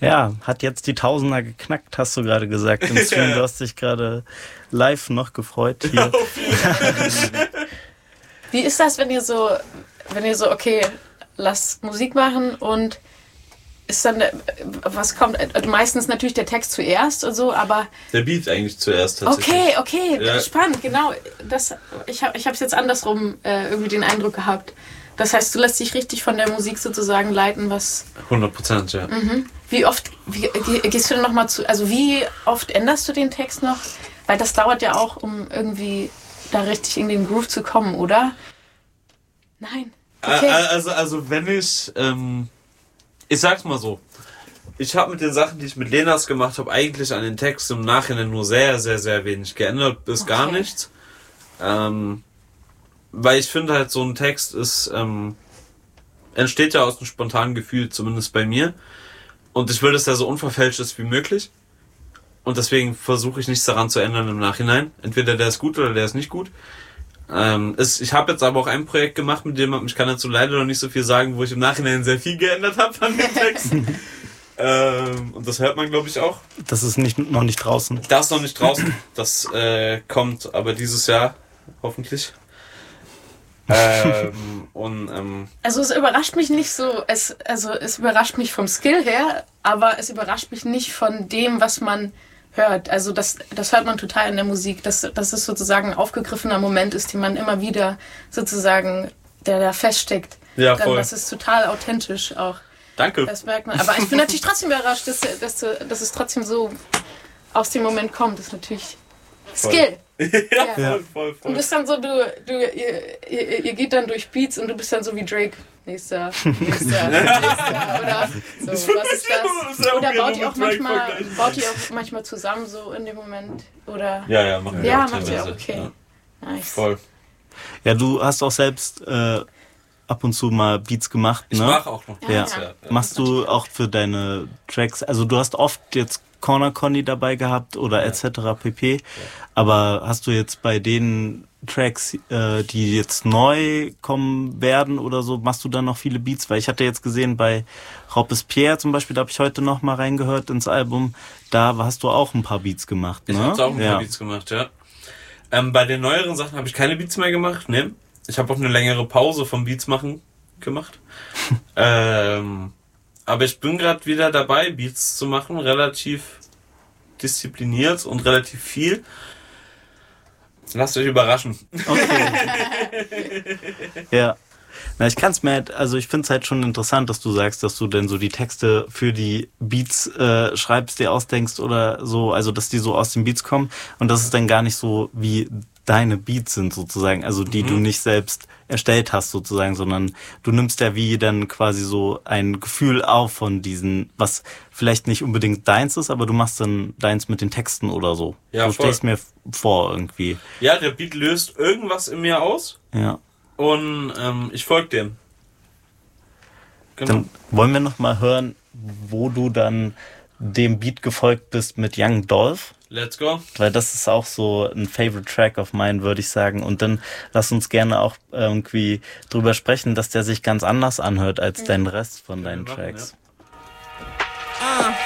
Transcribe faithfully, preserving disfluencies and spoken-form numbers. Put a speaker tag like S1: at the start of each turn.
S1: Ja, hat jetzt die Tausender geknackt, hast du gerade gesagt. Im Stream, du hast dich gerade live noch gefreut hier.
S2: Wie ist das, wenn ihr so, wenn ihr so, okay, lasst Musik machen und ist dann, was kommt, meistens natürlich der Text zuerst und so, aber...
S3: Der Beat eigentlich zuerst tatsächlich.
S2: Okay, okay,
S3: ja.
S2: Spannend, genau. Das, ich habe ich es jetzt andersrum äh, irgendwie den Eindruck gehabt. Das heißt, du lässt dich richtig von der Musik sozusagen leiten, was...
S3: hundert Prozent, ja.
S2: Mhm. Wie oft, wie, gehst du denn nochmal zu, also wie oft änderst du den Text noch? Weil das dauert ja auch, um irgendwie da richtig in den Groove zu kommen, oder? Nein. Okay.
S3: Also, also wenn ich... Ähm Ich sag's mal so, ich habe mit den Sachen, die ich mit Lenas gemacht habe, eigentlich an den Text im Nachhinein nur sehr, sehr, sehr wenig geändert, bis okay. gar nichts. Ähm, weil ich finde halt, so ein Text ist, ähm, entsteht ja aus einem spontanen Gefühl, zumindest bei mir. Und ich will, dass der so unverfälscht ist wie möglich. Und deswegen versuche ich nichts daran zu ändern im Nachhinein. Entweder der ist gut oder der ist nicht gut. Ähm, ist, ich habe jetzt aber auch ein Projekt gemacht, mit dem ich kann dazu leider noch nicht so viel sagen, wo ich im Nachhinein sehr viel geändert habe an den Texten. ähm, und das hört man, glaube ich, auch.
S1: Das ist nicht, noch nicht draußen.
S3: Das ist noch nicht draußen. Das äh, kommt aber dieses Jahr, hoffentlich. ähm, und, ähm,
S2: also es überrascht mich nicht so, es, also es überrascht mich vom Skill her, aber es überrascht mich nicht von dem, was man hört. Also das, das hört man total in der Musik, dass, dass es sozusagen ein aufgegriffener Moment ist, den man immer wieder sozusagen, der da feststeckt.
S3: Ja,
S2: Dann,
S3: voll.
S2: das ist total authentisch auch.
S3: Danke.
S2: Das merkt man. Aber ich bin natürlich trotzdem überrascht, dass, dass, dass es trotzdem so aus dem Moment kommt. Das ist natürlich Skill.
S3: ja,
S2: ja,
S3: voll, voll, voll.
S2: Und bist dann so, du, du ihr, ihr, ihr geht dann durch Beats und du bist dann so wie Drake. Nächster, nächster, nächster, oder so, was ist das? Oder baut ihr auch manchmal, baut ihr auch manchmal zusammen so in dem Moment? Oder?
S3: Ja, ja, machen wir
S2: ja,
S3: auch
S2: macht ihr auch,
S3: teilweise.
S2: okay.
S3: Ja.
S2: Nice.
S3: Voll.
S1: Ja, du hast auch selbst äh, ab und zu mal Beats gemacht, ne?
S3: Ich mach auch noch.
S1: Ja.
S3: Beats,
S1: Ja.
S3: ja. Ja.
S1: Machst du auch für deine Tracks, also du hast oft jetzt Corner Conny dabei gehabt oder ja. et cetera pp. Ja. Aber hast du jetzt bei den Tracks, äh, die jetzt neu kommen werden oder so, machst du dann noch viele Beats? Weil ich hatte jetzt gesehen, bei Robespierre zum Beispiel, da habe ich heute noch mal reingehört ins Album, da hast du auch ein paar Beats gemacht, ne?
S3: Ich habe auch ein
S1: ja.
S3: paar Beats gemacht, ja. Ähm, bei den neueren Sachen habe ich keine Beats mehr gemacht, ne? Ich habe auch eine längere Pause vom Beats machen gemacht. ähm, aber ich bin gerade wieder dabei, Beats zu machen, relativ diszipliniert und relativ viel. Lasst euch überraschen.
S1: Okay. ja. Na, ich kann's mir halt, also ich find's halt schon interessant, dass du sagst, dass du denn so die Texte für die Beats äh, schreibst, dir ausdenkst oder so, also dass die so aus den Beats kommen und dass es dann gar nicht so wie deine Beats sind sozusagen, also die mhm. du nicht selbst erstellt hast sozusagen, sondern du nimmst ja wie dann quasi so ein Gefühl auf von diesen, was vielleicht nicht unbedingt deins ist, aber du machst dann deins mit den Texten oder so.
S3: Ja,
S1: so stelle ich mir vor irgendwie.
S3: Ja, der Beat löst irgendwas in mir aus.
S1: Ja.
S3: Und ähm, ich folge dem.
S1: Genau. Dann wollen wir noch mal hören, wo du dann dem Beat gefolgt bist mit Young Dolph.
S3: Let's go.
S1: Weil das ist auch so ein Favorite Track of mine, würde ich sagen. Und dann lass uns gerne auch irgendwie drüber sprechen, dass der sich ganz anders anhört als mhm. dein Rest von deinen Tracks.
S4: Machen, ja.